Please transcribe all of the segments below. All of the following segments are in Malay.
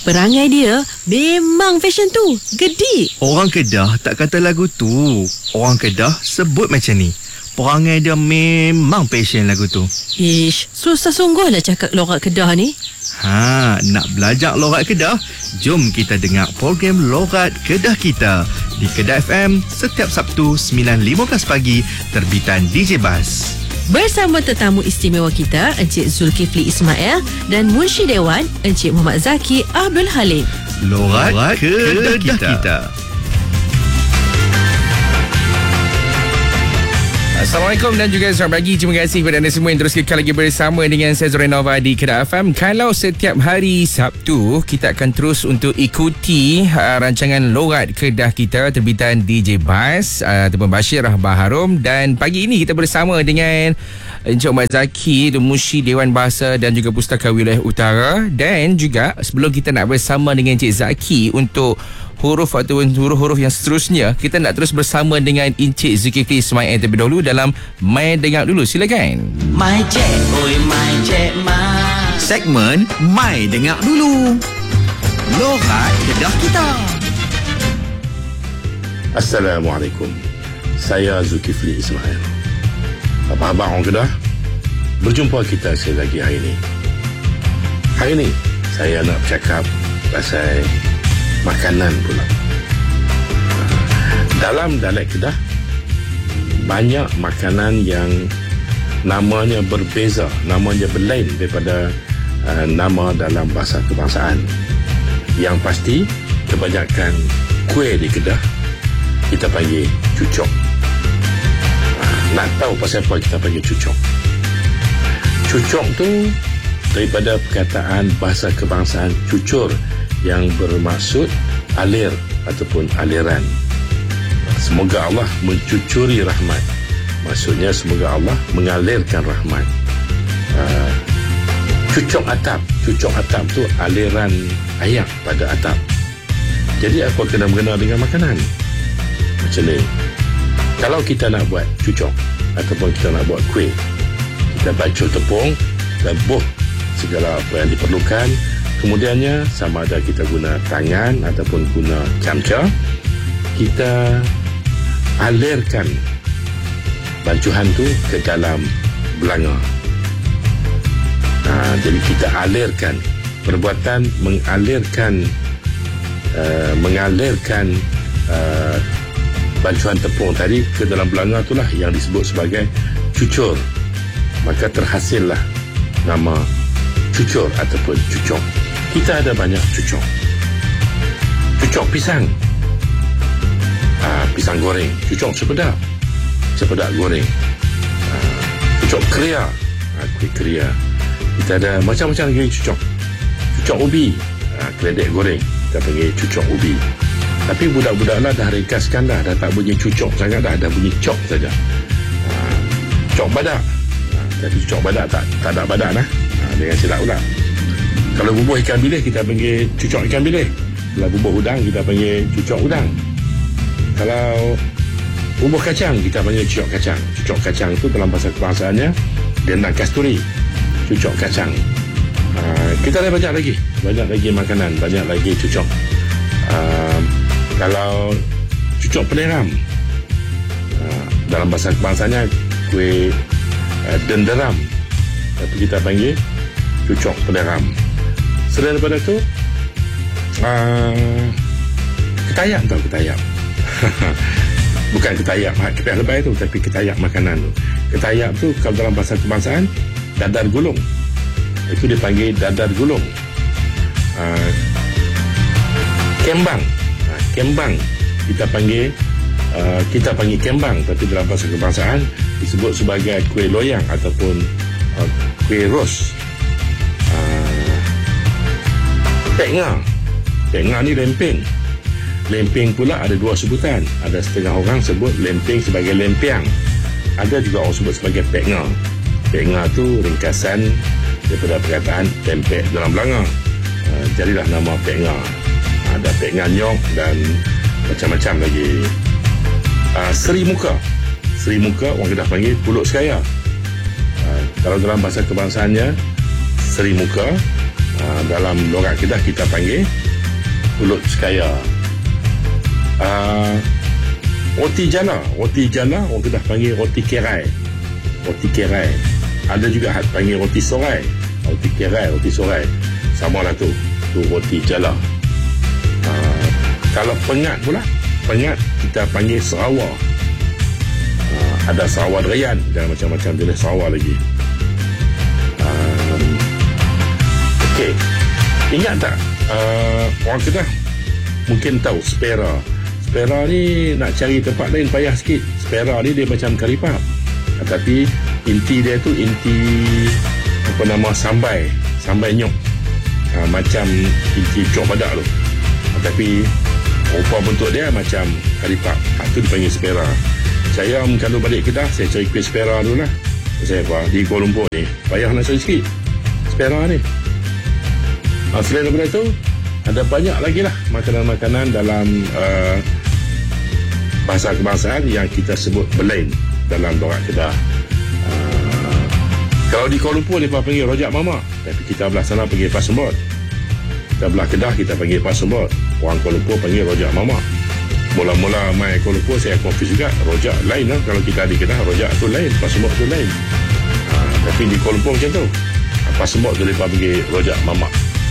Perangai dia memang fashion tu. Gedik. Orang Kedah tak kata lagu tu. Orang Kedah sebut macam ni. Perangai dia memang passion lagu tu. Ish, susah sungguh lah cakap lorat Kedah ni. Nak belajar lorat Kedah? Jom kita dengar program Lorat Kedah Kita di Kedah FM setiap Sabtu 9.15 pagi terbitan DJ Bas. Bersama tetamu istimewa kita Encik Zulkifli Ismail dan Munshi Dewan Encik Muhammad Zaki Abdul Halim. Lorat Kedah Kita. Assalamualaikum dan juga selamat pagi. Terima kasih kepada anda semua yang terus kekal lagi bersama dengan saya Zorenova di Kedah FM. Kalau setiap hari Sabtu kita akan terus untuk ikuti rancangan Lorat Kedah Kita terbitan DJ Bas ataupun Bashir Baharom, dan pagi ini kita bersama dengan Encik Muhammad Zaki, Munshi Dewan Bahasa dan juga Pustaka Wilayah Utara, dan juga sebelum kita nak bersama dengan Encik Zaki untuk huruf ataupun huruf-huruf yang seterusnya, kita nak terus bersama dengan Encik Zulkifli Ismail terlebih dahulu dalam Mai Dengar Dulu. Silakan. Mai Cek, oi Mai Cek Mai. Segmen Mai Dengar Dulu. Lorat Kedah Kita. Assalamualaikum. Saya Zulkifli Ismail. Apa khabar orang Kedah? Berjumpa kita sekali lagi hari ini. Hari ini saya nak bercakap pasal makanan pula. Dalam dialek Kedah, banyak makanan yang namanya berbeza, namanya berlain daripada nama dalam bahasa kebangsaan. Yang pasti, kebanyakan kuih di Kedah kita panggil cucok. Nak tahu pasal apa kita panggil cucok? Cucok tu daripada perkataan bahasa kebangsaan cucur yang bermaksud alir ataupun aliran. Semoga Allah mencucuri rahmat. Maksudnya semoga Allah mengalirkan rahmat. Cucok atap. Cucok atap tu aliran air pada atap. Jadi apa kena mengena dengan makanan? Macam ni. Kalau kita nak buat cucok ataupun kita nak buat kuih, kita bacul tepung, kita buh segala apa yang diperlukan. Kemudiannya sama ada kita guna tangan ataupun guna camca, kita alirkan bancuhan tu ke dalam belanga. Jadi kita alirkan, perbuatan mengalirkan bancuhan tepung tadi ke dalam belanga itulah yang disebut sebagai cucur. Maka terhasillah nama cucur ataupun cucok. Kita ada banyak cucok. Cucok pisang, pisang goreng. Cucok cempedak, cempedak goreng. Cucok keria, kuih keria. Kita ada macam-macam lagi cucok. Cucok ubi, keledek goreng, kita panggil cucok ubi. Tapi budak-budak lah dah ringkaskan dah tak bunyi cucok sangat dah bunyi cok saja. Cok badak. Tapi cok badak tak ada badak dah. Dengan silap pula. Kalau bubuh ikan bilis kita panggil cucok ikan bilis. Kalau bubuh udang kita panggil cucok udang. Kalau bubuh kacang kita panggil cucok kacang. Cucok kacang tu dalam bahasa kebangsaannya gendang kasturi. Cucok kacang. Kita ada banyak lagi makanan, banyak lagi cucok. Kalau cucok penderam, dalam bahasa kebangsaannya kuih denderam, tapi kita panggil cucok penderam. Selain daripada tu, ketayap tau, ketayap. Bukan ketayap kepek lebay tu, tapi ketayap makanan tu. Ketayap tu kalau dalam bahasa kebangsaan dadar gulung, itu dipanggil dadar gulung. Kembang, kembang kita panggil kembang, tapi dalam bahasa kebangsaan disebut sebagai kuih loyang ataupun kuih ros. Penga ni lempeng. Lempeng pula ada dua sebutan. Ada setengah orang sebut lempeng sebagai lempiang, ada juga orang sebut sebagai penga. Penga tu ringkasan daripada perkataan tempek dalam belanga. Jadilah nama penga. Ada penga nyok dan macam-macam lagi. Seri muka orang Kedah panggil pulut sekaya. Kalau dalam bahasa kebangsaannya seri muka, Dalam logat Kedah kita panggil ulut sekaya. Roti jala orang Kedah panggil roti kerai. Ada juga panggil roti sorai. Roti kerai, roti sorai, sama lah tu roti jala. Kalau pengat pula, kita panggil serawa. Ada serawa derayan dan macam-macam jenis serawa lagi. Okey, ingat tak orang Kedah mungkin tahu spera ni nak cari tempat lain payah sikit. Spera ni dia macam karipap, tapi inti dia tu inti sambai nyok, macam inti cok padak tu, tapi rupa bentuk dia macam karipap. Itu dipanggil spera. Saya kalau balik Kedah, saya cari kuih spera dulu lah. Saya di Kuala Lumpur ni payah nak cari sikit spera ni. Selain daripada itu, ada banyak lagi lah makanan-makanan dalam bahasa kebangsaan yang kita sebut belain dalam logat Kedah. Kalau di Kuala Lumpur mereka panggil rojak mamak, tapi kita belah sana panggil pasembot. Kita belah Kedah kita panggil pasembot. Orang Kuala Lumpur panggil rojak mamak. Mula-mula main Kuala Lumpur saya confuse juga. Rojak lain lah. Kalau kita di Kedah, rojak tu lain, pasembot tu lain. Tapi di Kuala Lumpur macam tu, pasembot tu mereka panggil rojak mamak.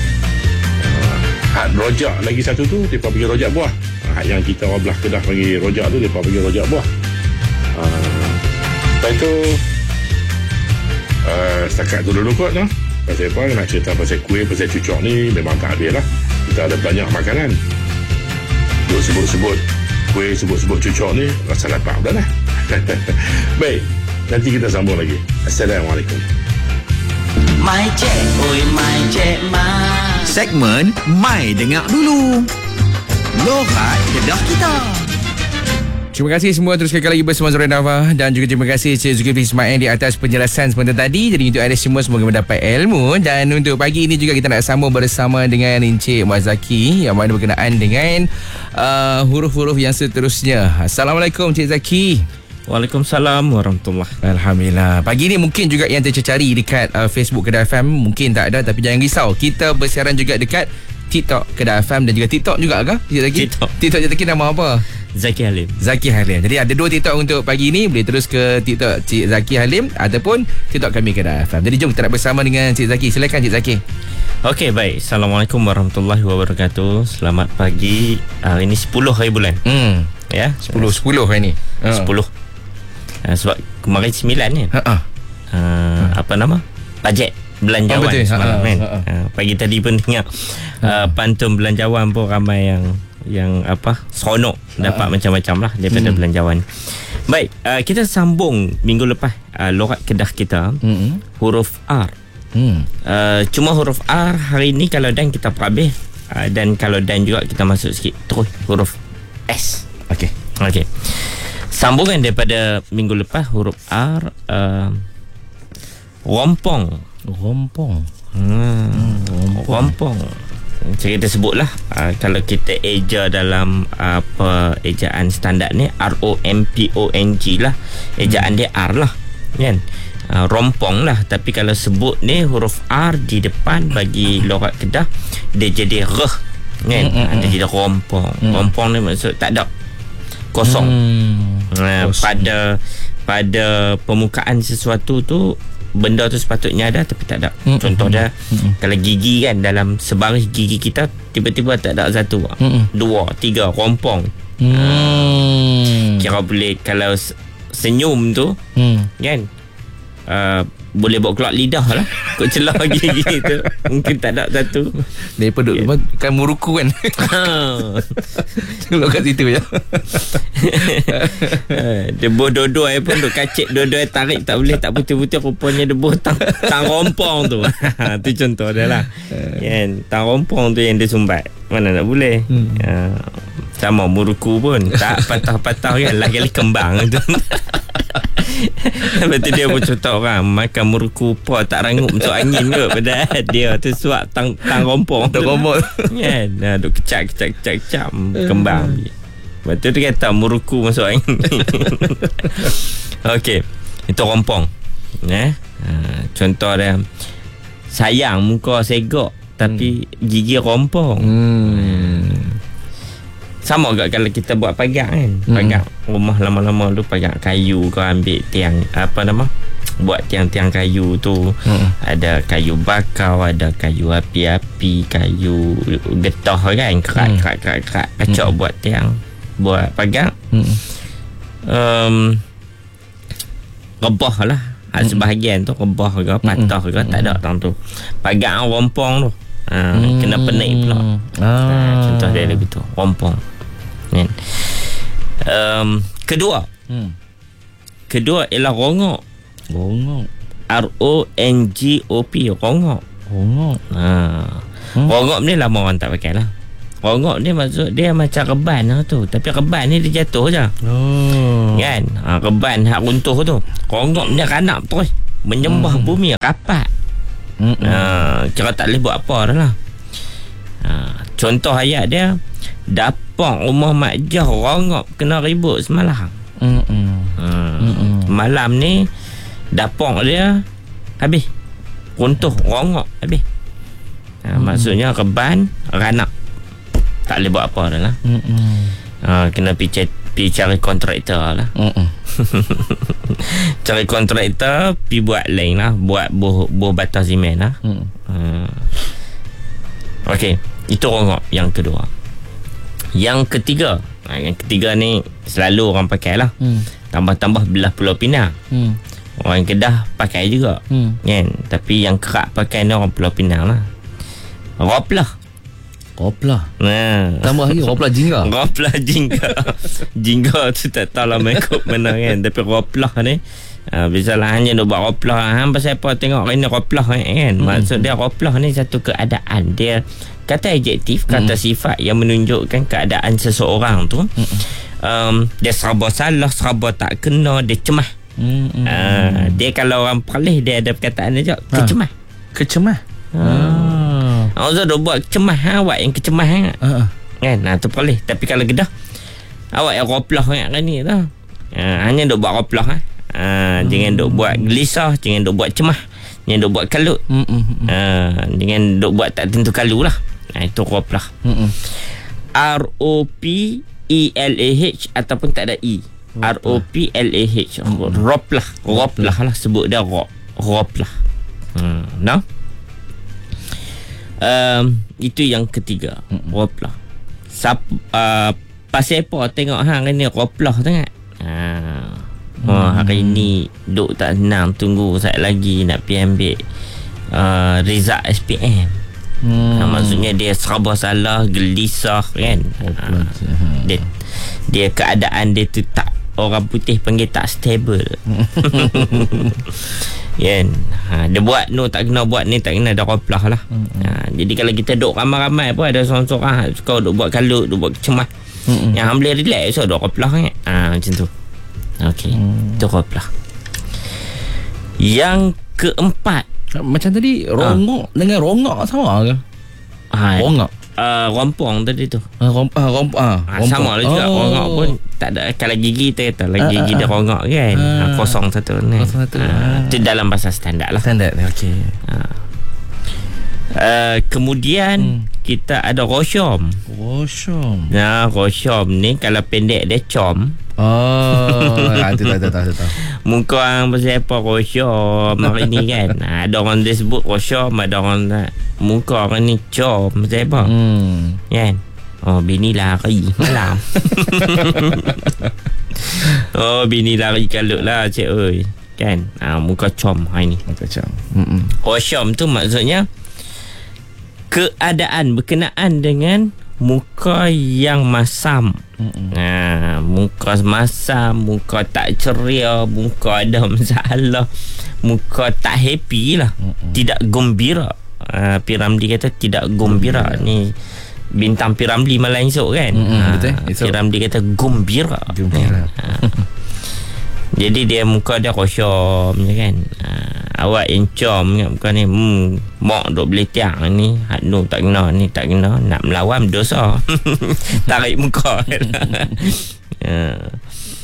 Had rojak lagi satu tu mereka panggil rojak buah. Had yang kita orang belah Kedah panggil rojak tu, mereka panggil rojak buah. Lepas itu setakat tu dulu kot no? Pasal apa nak cerita pasal kuih, pasal cucuk ni memang tak habis lah. Kita ada banyak makanan. Duk sebut-sebut kuih, sebut-sebut cucuk ni, rasa lapar dah lah. Baik, nanti kita sambung lagi. Assalamualaikum. My Cik, oi My Cik Mas. Segmen Mai Dengar Dulu. Logat Kedah kita. Terima kasih semua, terus sekali lagi bersama Zora Nova, dan juga terima kasih Cik Zulkifli Ismail di atas penjelasan sebentar tadi. Jadi untuk anda semua semoga mendapat ilmu, dan untuk pagi ini juga kita nak sambung bersama dengan Encik Zaki yang mana berkenaan dengan huruf-huruf yang seterusnya. Assalamualaikum Cik Zaki. Waalaikumsalam warahmatullahi. Alhamdulillah. Pagi ni mungkin juga yang tercari dekat Facebook Kedah FM mungkin tak ada, tapi jangan risau, kita bersiaran juga dekat TikTok Kedah FM dan juga TikTok juga ke Cik Zaki? TikTok Cik Zaki nama apa? Zaki Halim. Jadi ada 2 TikTok untuk pagi ni. Boleh terus ke TikTok Cik Zaki Halim ataupun TikTok kami Kedah FM. Jadi jom kita nak bersama dengan Cik Zaki. Silakan Cik Zaki. Okey, baik. Assalamualaikum warahmatullahi wabarakatuh. Selamat pagi. Hari ni 10 hari bulan. Ya, 10 hari ni. 10. Sebab kemarin 9 kan. Apa nama? Bajet belanjawan semalam kan. Pagi tadi pun dengar pantun belanjawan pun ramai yang seronok dapat macam-macam lah daripada belanjawan. Baik, kita sambung minggu lepas logat Kedah kita, huruf R. Cuma huruf R hari ni kalau dan kita perhabis, dan kalau dan juga kita masuk sikit terus huruf S. Okey. Sambungan daripada minggu lepas huruf R, rompong. Rompong. Kita sebutlah kalau kita eja dalam ejaan standard ni ROMPONG lah, ejaan dia R lah kan, rompong lah. Tapi kalau sebut ni huruf R di depan bagi logat Kedah dia jadi reh kan, dia jadi rompong. Rompong ni maksud tak ada, kosong. Pada permukaan sesuatu tu benda tu sepatutnya ada tapi tak ada. Contoh dia kalau gigi kan, dalam sebaris gigi kita tiba-tiba tak ada satu, 2, 3, rompong. Kira boleh kalau senyum tu kan, boleh buat keluar lidah lah, kau celah gigi tu mungkin tak ada satu daripada kan muruku kan. Tolong kat situ je. Debuh dua-dua pun tu kacik, dua-dua tarik tak boleh, tak putih-putih, rupanya debuh tang rompong tu. Tu contoh dia lah kan, tang rompong tu yang dia sumbat, mana nak boleh. Sama muruku pun tak patah-patah kan, lagi kembang tu. Lepas tu dia pun contoh orang makan muruku po tak rangup masuk angin kot, padahal dia tu suap tang rompong tu kan, duk kecak kembang. Lepas tu dia kata muruku masuk angin. Okey, itu rompong. Contoh dia, sayang muka segok tapi gigi rompong. Sama juga kalau kita buat pagar kan. Pagar rumah lama-lama tu, pagar kayu, kau ambil tiang buat tiang-tiang kayu tu. Ada kayu bakau, ada kayu api-api, kayu getah kan, kerat. Kacau buat tiang, buat pagar. Rebah lah. Sebahagian tu rebah ke, patah ke, tak ada orang tu. Pagar rompong tu. Kena penik pula. Contoh dia begitu, rompong. Kan? Kedua ialah rongok. RONGOP, rongok. Rongok ni lama orang tak pakai lah. Rongok ni maksud dia macam reban lah tu, tapi reban ni dia jatuh je. Kan? Reban hak runtuh tu. Rongok ni ranak terus menyembah bumi, rapat. Kira tak boleh buat apa dah lah. Contoh ayat dia, dapak rumah Mak Jah rongok kena ribut semalam. Malam ni dapak dia habis, runtuh, rongok habis. Maksudnya reban ranak, tak boleh buat apa dah lah. Kena pergi cari kontraktor lah. Cari kontraktor, pergi buat lain lah, buat buh batas simen lah. Okey, itu rongok yang kedua. Yang ketiga ni selalu orang pakai lah. Tambah-tambah belah Pulau Pinang. Orang Kedah pakai juga, kan? Tapi yang kerap pakai ni orang Pulau Pinang lah. Roplah. Tambah lagi roplah jingga. Jingga tu tak tahu lah makeup mana kan. Tapi roplah ni biasalah hanya nak buat roplah. Pasal apa tengok ini roplah kan. Maksud dia roplah ni satu keadaan. Dia kata adjektif, kata sifat yang menunjukkan keadaan seseorang tu. Dia serba salah, serba tak kena, dia cemah. Dia kalau orang perlis, dia ada perkataan dia kecemah. Awak dah buat kecemah, awak yang kecemah kan. Tu perlis. Tapi kalau Kedah, awak yang roplah kan ni tu. Hanya duk buat roplah. Jangan duk buat gelisah, jangan duk buat cemah, jangan duk buat kalut. Jangan duk buat tak tentu kalu lah. Itu roplah. ROPELAH ataupun tak ada E. ROPLAH. Roplah lah, sebut dia roplah. Nah, itu yang ketiga, roplah. Pasal apa tengok hang ni roplah sangat. Hari ni duk tak senang, tunggu sekejap lagi nak pergi ambil result SPM. Maksudnya dia serba salah, gelisah kan. Dia keadaan dia tu tak, orang putih panggil tak stable. Kan? Dia buat tak kena buat ni, tak kena, dah roplah lah. Jadi kalau kita duk ramai-ramai pun ada seorang-seorang suka duk buat kalut, duk buat cemah. Yang boleh relax, so duk roplah kan. Macam tu. Okey, tu roplah. Yang keempat, macam tadi rongok dengan rongok sama ke? Rongok rompong tadi tu. Rompong. Sama lah juga. Rongok pun tak ada. Kalau gigi kita kata lah gigi dia rongok kan. Kosong satu ni. Itu dalam bahasa standard lah. Standard. Okey. Kemudian kita ada rosyom. Rosyom ni kalau pendek dia com. Itu tahu. Muka orang pasal apa rosyom hari ni kan. Ada orang dia sebut rosyom, ada orang muka orang ni com pasal apa. Kan? Bini lari malam. Bini lari kalut lah cik oi. Kan? Muka com hari ni. Muka com. Rosyom tu maksudnya keadaan berkenaan dengan muka yang masam. Muka masam, muka tak ceria, muka ada masalah, muka tak happy lah. Tidak gembira. Piramli kata tidak gembira. Ni bintang Piramli malam esok kan. Betul. Piramli kata gembira. Jadi dia muka dia rosyom je kan. Awak yang com kan muka ni. Mak duk boleh tiang ni. Hadnu tak kena, ni tak kena. Nak melawan dosa. Tarik muka.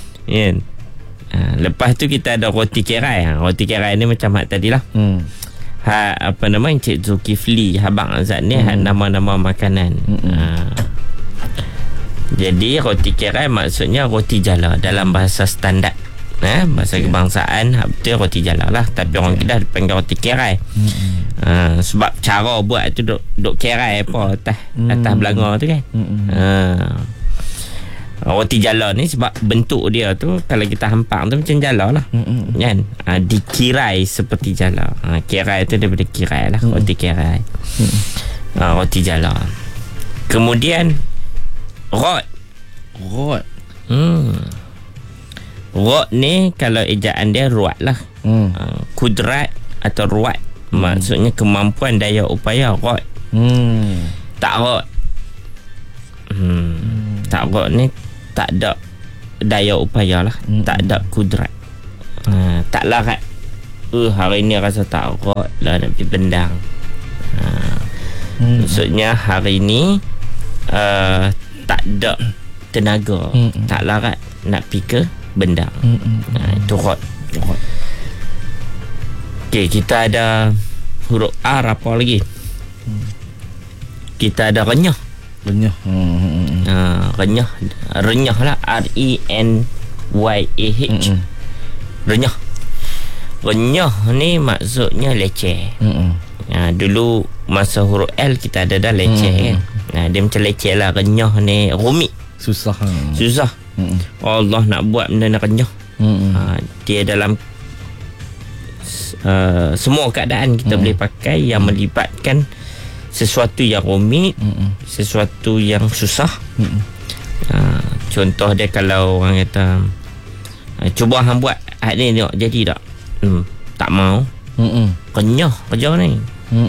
Lepas tu kita ada roti kerai. Roti kerai ni macam hak tadi lah. apa nama Encik Zulkifli Abang Azad ni nama-nama makanan. Jadi roti kerai maksudnya roti jala dalam bahasa standard. Bahasa kebangsaan betul roti jala lah, tapi orang Kedah dipanggil roti kerai. Sebab cara buat tu duk kerai apa atas belanga tu kan. Roti jala ni sebab bentuk dia tu kalau kita hampak tu macam jala lah, kan. Dikirai seperti jala. Kirai tu daripada kirai lah, roti kirai. Roti jala. Kemudian rot. Rot ni kalau ejaan dia ruat lah. Kudrat atau ruat maksudnya kemampuan daya upaya rot. Tak rot. Tak rot ni tak ada daya upaya lah, tak ada kudrat, tak larat. Hari ni rasa tak rot lah nak pergi bendang. Maksudnya hari ni tak ada tenaga, tak larat nak pergi ke bendang. Itu rot. Okay, kita ada huruf R. Apa lagi? Kita ada renyah. Renyah lah, RENYAH. Renyah ni maksudnya leceh. Dulu masa huruf L kita ada dah leceh kan. Dia macam leceh lah. Renyah ni rumit, susah. Allah nak buat benda nak renyah. Dia dalam semua keadaan kita boleh pakai yang melibatkan sesuatu yang rumit, sesuatu yang susah. Contoh dia kalau orang kata cuba hang buat ni tengok jadi tak? Tak mau. Renyah kerja ni.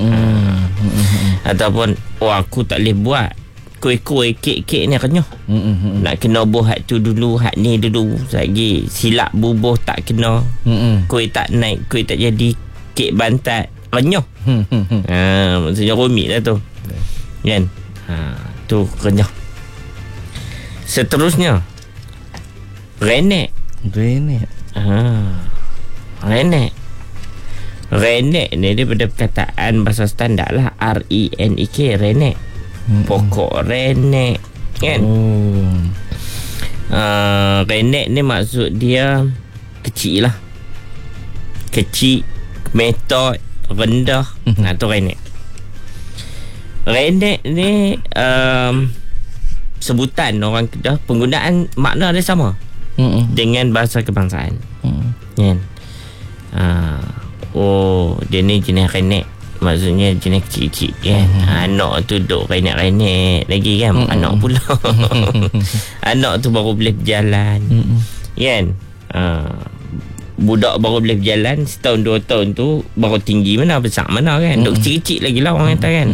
Ataupun aku tak boleh buat kuih-kuih kek-kek ni renyah. Nak kena buat tu dulu, hak ni dulu. Lagi silap bubuh tak kena. Kuih tak naik, kuih tak jadi, kek bantat, renyah. Maksudnya rumit lah tu, kan. Tu renyah. Seterusnya renek. Renek ni daripada perkataan bahasa standard lah, RENEK, renek. Pokok renek, kan. Renek ni maksud dia kecil lah, kecil, metod rendah. Tu renek. Renek ni sebutan orang Kedah, penggunaan makna dia sama dengan bahasa kebangsaan. Kan? Dia ni jenis renek, maksudnya jenis kecil-kecil kan. Anak tu duk renek-renek lagi kan. Anak pula anak tu baru boleh berjalan, kan. Budak baru boleh berjalan setahun 2 tahun tu baru tinggi mana, besar mana kan. Duk kecil-kecil lagi lah orang kata kan.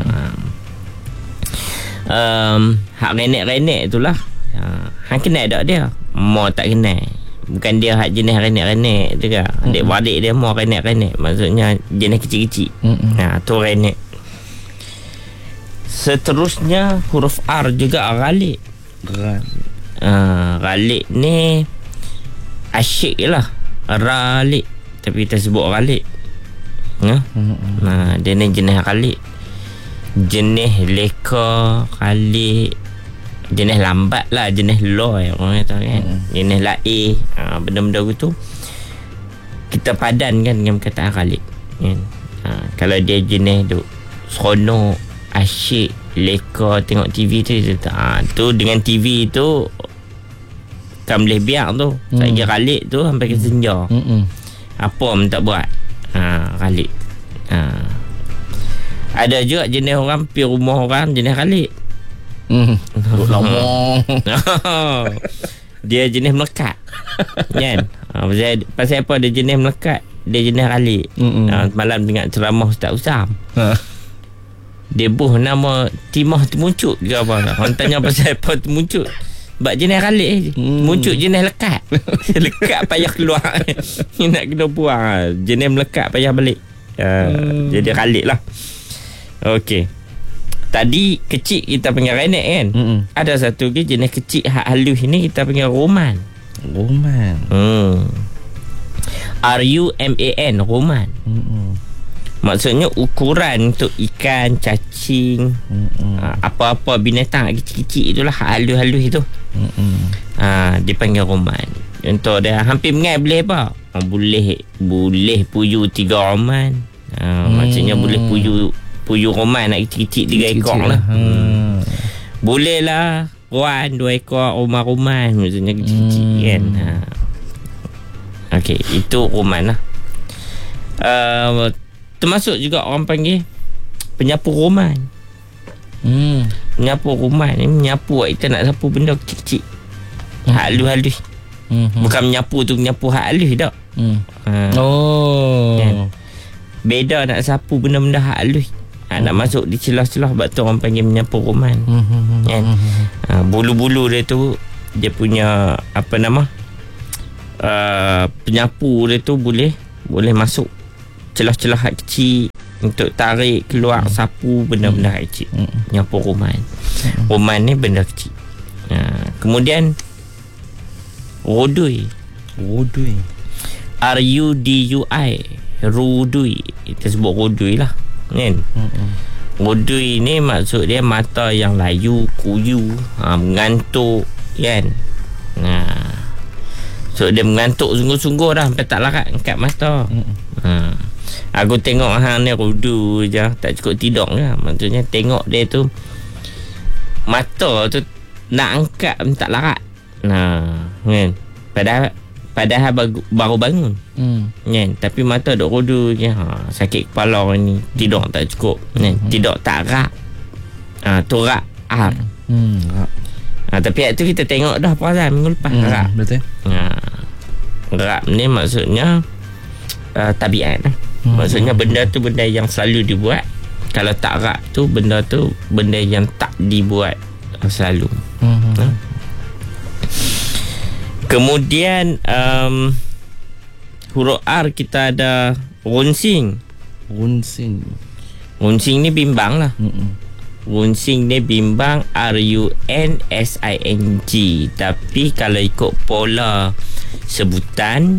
Hak renek-renek tu lah. Hang kenal tak dia? Mau tak kenal. Bukan dia hak jenis renek-renek tu ke. Adik-beradik dia mau renek-renek, maksudnya jenis kecil-kecil. Tu renek. Seterusnya huruf R juga, ralik. Ralik ni asyik lah, ralik, tapi kita sebut ralik. Dia ni jenis ralik, jenis leka, ralik, jenis lambat lah, jenis low orang kata kan. Jenis lae, benda-benda tu kita padan kan dengan perkataan ralik kan. Kalau dia jenis tu seronok, asyik, leka, tengok TV tu, tu dengan TV tu kan boleh biar tu. Lagi ralik tu sampai ke senja. Apa pun tak buat. Ralik. Ada juga jenis orang pergi rumah orang jenis ralik. Lama. Dia jenis melekat. Kan? Pasal apa dia jenis melekat? Dia jenis ralik. Malam dengar ceramah Ustaz Usam. Dia buh nama Timah Temuncut ke apa. Orang tanya pasal apa Temuncut. Sebab jenis ralik muncul jenis lekat. Lekat payah keluar. Nak kena buang. Jenis melekat payah balik. Jadi ralik lah. Okey. Tadi kecil kita panggil renek kan. Ada satu ke jenis kecil hak halus ni kita panggil roman. RUMAN, roman. Maksudnya ukuran untuk ikan, cacing, apa-apa binatang kecil-kecil itulah, halus-halus itu. Dipanggil roman. Contoh dia hampir mengai boleh apa? Boleh puyu 3 roman. Maksudnya boleh puyu roman nak kecil-kecil 3 ekor lah. Boleh lah Wan 2 ekor roman. Maksudnya kecil-kecil kan. Okey, itu roman lah. Termasuk juga orang panggil penyapu roman. Penyapu roman ni menyapu kita nak sapu benda kecil-kecil, halus-halus. Bukan menyapu tu menyapu halus tak. Kan? Beda nak sapu benda-benda halus. Nak masuk di celah-celah, sebab tu orang panggil menyapu roman. Kan? Bulu-bulu dia tu, dia punya apa nama, penyapu dia tu boleh masuk celah-celah kecil untuk tarik keluar, sapu benda-benda kecil. Menyapu roman. Roman ni benda kecil. Kemudian rodui. R-U-D-U-I. Rodui. Kita sebut rodui lah, kan? Rodui ni maksud dia mata yang layu, kuyu, mengantuk, kan? So dia mengantuk sungguh-sungguh dah, sampai tak larat angkat mata. Aku tengok hang ni rodu je, tak cukup tidur ke. Maksudnya tengok dia tu, mata tu nak angkat tak larat. Kan? Padahal baru bangun. Kan? Tapi mata duk rodu je. Sakit kepala ni, tidur tak cukup. Kan? Tidur tak rak. Tu rak R. Tapi tu kita tengok dah perasan minggu lepas. Rak. Betul. Rak ni maksudnya tabiat. Maksudnya benda tu benda yang selalu dibuat. Kalau tak rak tu benda yang tak dibuat selalu. Kemudian huruf R kita ada runsing. Runsing ni bimbang lah. Runsing ni bimbang, R-U-N-S-I-N-G. Tapi kalau ikut pola sebutan,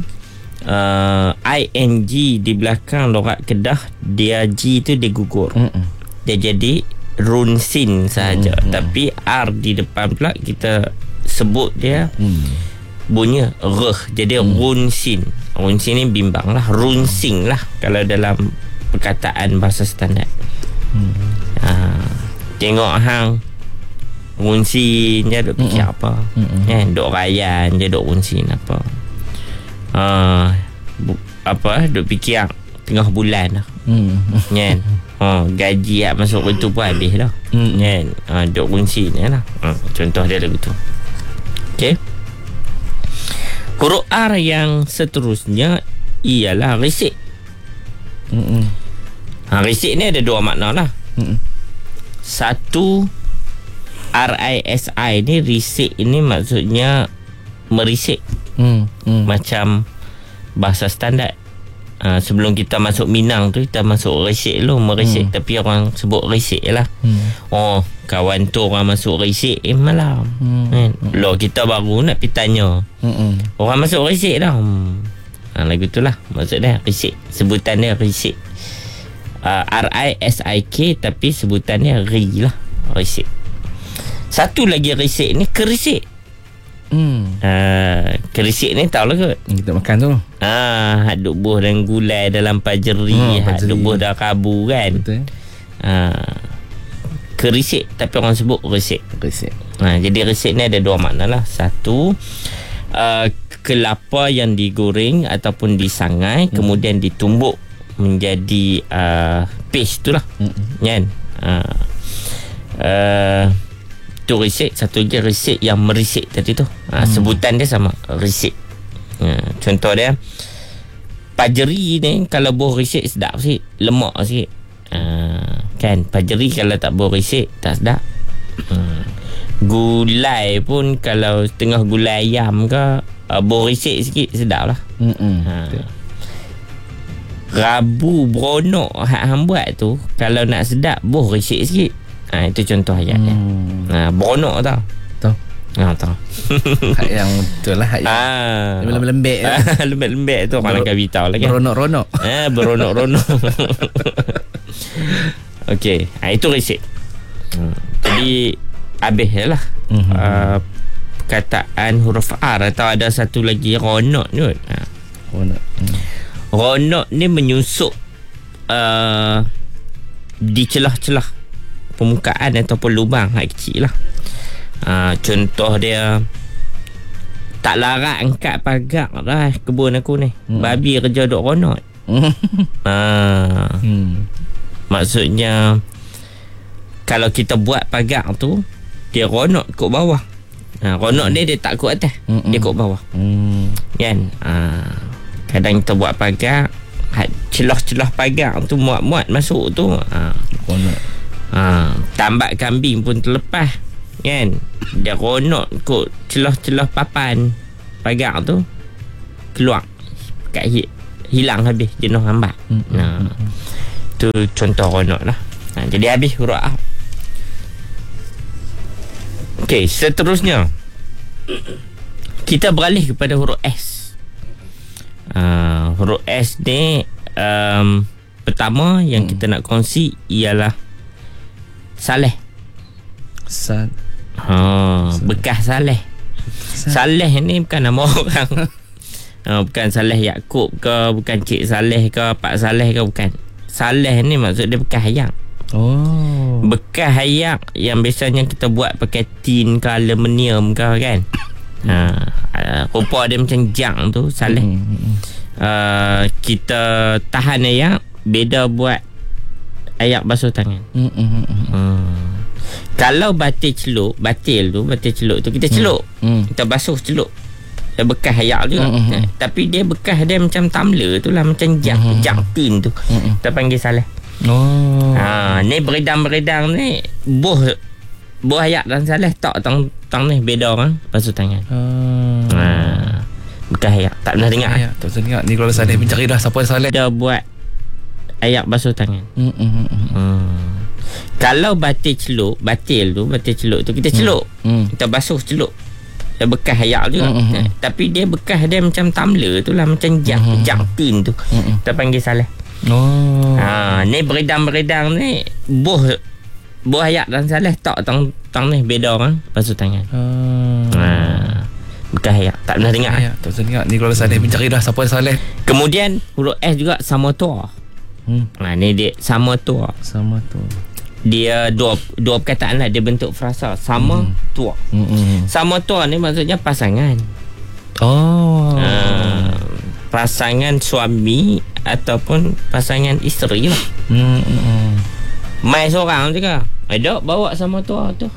I-N-G di belakang logat Kedah, dia G tu dia gugur. Dia jadi runsin sahaja. Tapi R di depan pula kita sebut dia bunyi reh, jadi runsin. Runsin ni bimbang lah, runsing lah kalau dalam perkataan bahasa standard. Tengok hang runsin je, duk fikir apa, duk rayan je, duk runsin apa, duk fikir tengah bulan lah, kan? Gaji masuk itu pun habis dah, kan? Duk runsin je lah. Contoh dia lagu tu. Okay. Huruf R yang seterusnya ialah risik. Risik ni ada 2 makna lah. Satu, R-I-S-I ni, risik ini maksudnya merisik. Macam bahasa standard. Sebelum kita masuk Minang tu, kita masuk risik dulu, merisik. Tapi orang sebut risik lah. Kawan tu orang masuk risik malam. Loh, kita baru nak pergi tanya, orang masuk risik dah. Lagu tu lah maksud dia, risik. Sebutan dia risik. R-I-S-I-K, tapi sebutan dia ri lah, risik. Satu lagi risik ni, kerisik. Kerisik ni tahu lah kot, kita makan tu. Duk buh dan gulai dalam pajeri, duk buh dah kabu kan. Betul. Kerisik, tapi orang sebut risik. Jadi risik ni ada 2 makna lah. Satu, kelapa yang digoreng ataupun disangai, kemudian ditumbuk menjadi paste tu lah, kan? Tu risik. Satu lagi risik yang merisik tadi tu. Sebutan dia sama, risik. Contoh dia, pajeri ni kalau buah risik sedap sikit, lemak sikit. Kan, pajeri kalau tak buah risik tak sedap. Gulai pun kalau tengah gulai ayam ke, buah risik sikit sedap lah. Rabu beronok hang buat tu, kalau nak sedap buah risik sikit. Itu contoh ayat dia. Beronok tau. Tahu. Hak yang betul lah, hak yang lembek-lembek. Lembek-lembek tu orang akan beritahu lah kan. Beronok-ronok. Beronok-ronok. Okey, itu resip. Jadi habis lah. Perkataan huruf R, atau ada satu lagi ronok ni. Ronok ni menyusup di celah-celah permukaan ataupun lubang hak kecil lah. Contoh dia, tak larat angkat pagar lah kebun aku ni. Babi kerja duk ronok. Maksudnya kalau kita buat pagar tu, dia ronok kot bawah. Ronok dia tak kot atas, dia kot bawah. Kan? Kadang kita buat pagar, celah-celah pagar tu muat-muat masuk tu. Ronok. Tambat kambing pun terlepas, kan? Dia ronok kot celah-celah papan pagar tu keluar kat hilang habis jenuh hambat. Tu contoh ronok lah. Jadi habis huruf A. Okey, seterusnya kita beralih kepada huruf S. Huruf S ni pertama yang kita nak kongsi ialah Saleh. Bekas Saleh. Saleh ni bukan nama orang. Bukan Saleh Yaakob ke, bukan Cik Saleh ke, Pak Saleh ke, bukan. Saleh ni maksud dia bekas hayang. Bekas hayang yang biasanya kita buat pakai tin ke, aluminium ke, kan. Rupa dia macam jang tu, Saleh. Kita tahan ayak, beda buat ayak basuh tangan. Kalau batil celup tu kita celup, kita basuh celup, dia bekas ayak juga. Tapi dia bekas dia macam tumbler tu lah, macam jang tin tu. Kita panggil Saleh. Ni beredang-beredang ni buah ayak dan Saleh tak tang ni beda orang basuh tangan. Bekas ayak tak pernah dengar. Tak pernah dengar. Ni kalau Saleh mencari dah siapa Saleh. Dia buat ayak basuh tangan. Kalau batil celup tu kita celup, kita basuh celup, dia bekas ayak juga. Tapi dia bekas dia macam tumbler tu lah, macam jang tin tu. Kita panggil Saleh. Ni beredang-beredang ni buah ayak dan Saleh tak tang ni beda orang basuh tangan. Bekas ayak tak pernah dengar. Tak pernah dengar. Ni kalau Saleh mencari dah siapa Saleh. Kemudian huruf S juga sama tua. Ni dia sama tua. Dia dua perkataan lah, dia bentuk frasa sama tua. Sama tua ni maksudnya pasangan. Pasangan suami ataupun pasangan isteri lah. Mai seorang je ke? Ada bawa sama tua tu.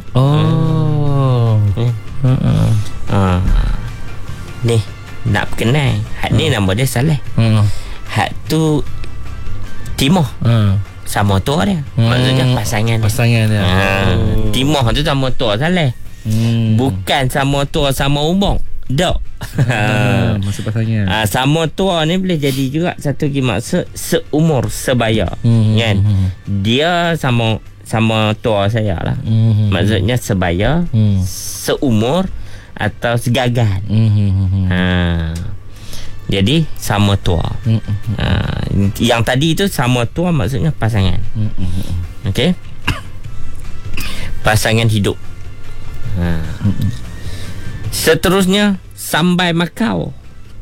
Ni nak kenal. Hak ni nama dia Saleh. Hak tu Timah. Sama tua dia. Maksudnya pasangan dia. Timah tu sama tua Saleh. Bukan sama tua sama umur. Tak. Masa pasangan. Sama tua ni boleh jadi juga satu lagi maksud seumur sebaya. Kan? Dia sama tua saya lah. Maksudnya sebaya, seumur atau segagan. Jadi sama tua. Yang tadi tu sama tua maksudnya pasangan. Okey. Pasangan hidup. Seterusnya sambai Makau.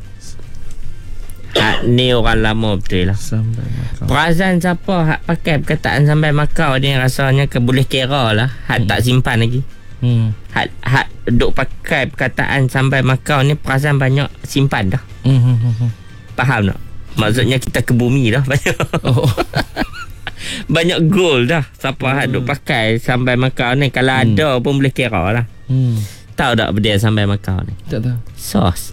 Ni orang lama betul lah. Sambai Makau. Perasan siapa hak pakai perkataan sambai Makau ni rasanya boleh kira lah. Hak tak simpan lagi. Hak duk pakai perkataan sampai Makau ni perasan banyak simpan dah. Faham tak? Maksudnya kita ke bumi dah banyak. Banyak goal dah. Siapa hak duk pakai sampai Makau ni, kalau ada pun boleh kira lah. Tahu tak benda sampai Makau ni? Tak tahu. Sos.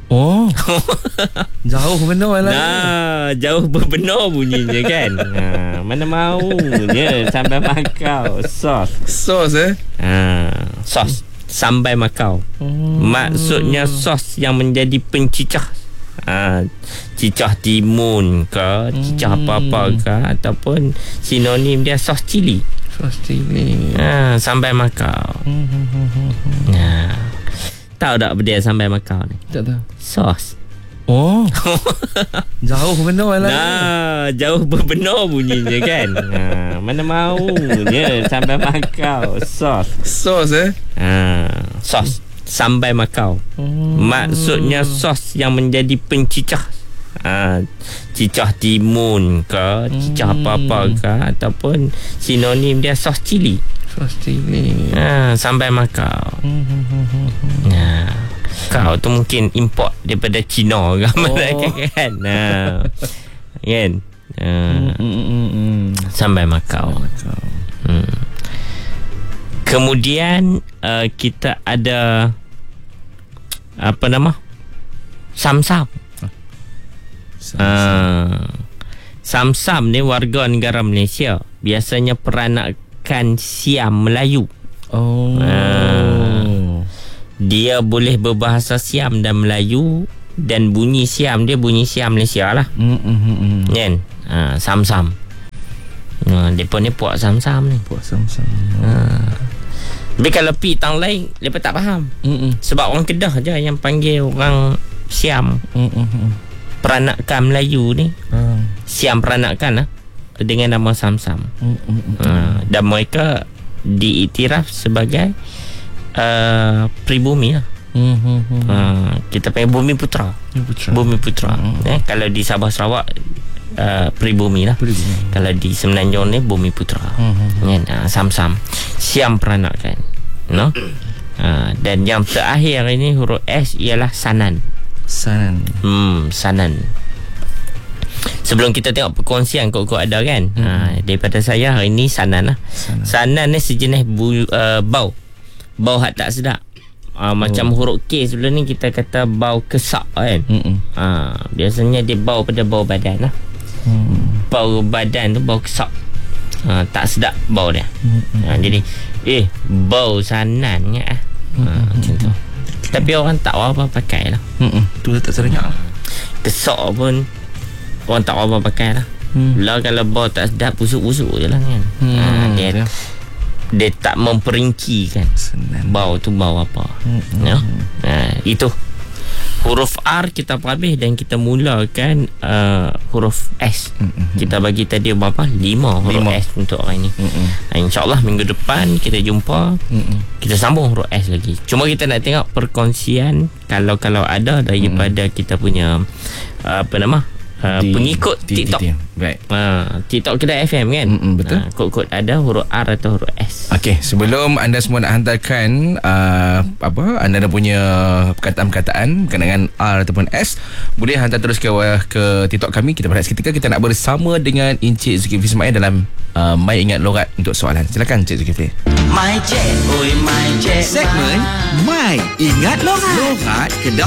Jauh benar lah. Jauh benar bunyinya kan. Mana maunya sampai Makau. Sos. Sos Sos sampai Makau. Maksudnya sos yang menjadi pencicah. Cicah timun ke, cicah apa-apa ke, ataupun sinonim dia sos cili. Sos cili. Sampai Makau. Nah, tahu tak benda sambal Macau ni? Tak tahu. Sos. Oh. Jauh benar lah. Nah, jauh benar bunyinya kan. Mana maunya sambal Macau sos. Sos Sos sambal Macau. Maksudnya sos yang menjadi pencicah. Cicah timun ke, cicah apa-apa ke, ataupun sinonim dia sos cili. Sos cili. Sambal Macau. Kau tu mungkin import daripada Cina ke kan. Kan? Sambal Macau. Kemudian kita ada apa nama? Samsam. Samsam ni warga negara Malaysia. Biasanya peranakan Siam Melayu. Dia boleh berbahasa Siam dan Melayu, dan bunyi Siam dia bunyi Siam Malaysia lah. Kan? Samsam. Mereka ni puak Samsam ni. Puak Samsam. Tapi kalau pi tang lain, mereka tak faham. Sebab orang Kedah je yang panggil orang Siam. Peranakan Melayu ni Siam peranakan lah, dengan nama Samsam. Dan mereka diiktiraf sebagai pribumi lah. Kita panggil Bumi Putra. Bumi Putra. Kalau di Sabah Sarawak pribumi lah. Kalau di Semenanjung ni Bumi Putra. Samsam Siam peranakan, no? Dan yang terakhir ini huruf S ialah Sanan. Sanan. Sebelum kita tengok perkongsian kok ada kan. Daripada saya hari ni Sanan lah. Sanan ni sejenis bau hak tak sedap. Macam huruf K sebelum ni kita kata bau kesak kan. Biasanya dia bau pada bau badan lah. Bau badan tu bau kesak. Tak sedap bau dia. Jadi bau Sanan ya. Macam tu. Tapi orang tak apa pakai lah. Tu tak serenyak. Kesak pun orang tak apa pakai lah. Lah kalau bau tak sedap, busuk-busuk je lah kan. Dia tak memperinci kan bau tu bau apa. Itu huruf R kita habis dan kita mulakan huruf S. Kita bagi tadi berapa? 5 huruf S untuk hari ni. InsyaAllah minggu depan kita jumpa, kita sambung huruf S lagi. Cuma kita nak tengok perkongsian kalau ada daripada kita punya apa nama pengikut TikTok. Baik. TikTok Kedah FM kan. Betul. Kod-kod ada huruf R atau huruf S. Okey, sebelum anda semua nak hantarkan anda punya perkataan-perkataan dengan R ataupun S, boleh hantar terus ke TikTok kami. Kita berehat seketika, kita nak bersama dengan Encik Zulkifli Ismail dalam Mai Ingat Logat untuk soalan. Silakan Encik Zulkifli. My Cik, oi my Cik. Segmen Mai Ingat Logat Kedah